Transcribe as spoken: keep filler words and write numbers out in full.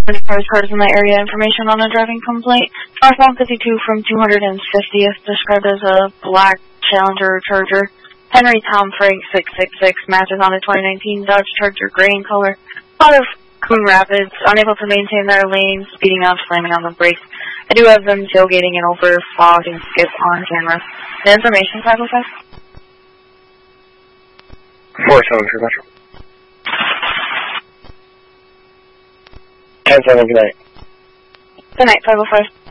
Any cars cars in the area, information on a driving complaint. Northbound fifty-two from two hundred fiftieth, described as a black Challenger Charger. Henry Tom Frank six six six, matches on a twenty nineteen Dodge Charger gray in color. Out of Coon Rapids, unable to maintain their lane, speeding up, slamming on the brakes. I do have them tailgating and over fog and skip on camera. The information, five oh five? four seven for Metro. ten seven, good night. Good night, five oh five.